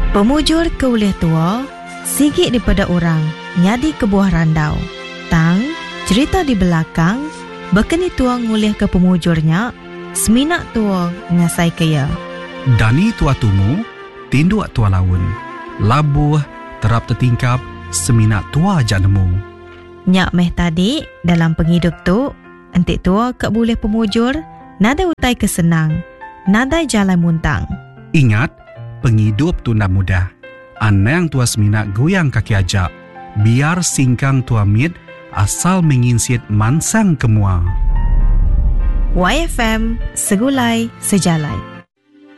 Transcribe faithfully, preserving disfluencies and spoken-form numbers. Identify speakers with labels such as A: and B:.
A: Pemujur ke ulih tua, sigit daripada orang, nyadi ke buah randau. Tang, cerita di belakang, bekeni tua ngulih ke pemujurnya, seminak tua ngasai kaya.
B: Dani tua tumu, tindu tua laun. Labuh, terap tertingkap, seminak tua jak nemu.
A: Nyak meh tadi, dalam penghidup tu, entik tua ke boleh pemujur, nada utai kesenang, nada jalan muntang.
B: Ingat, penghidup tu nak mudah. Anang tua seminak goyang kaki ajak. Biar singkang tua mit, asal menginsit mansang kemua.
A: Y F M, segulai sejalai.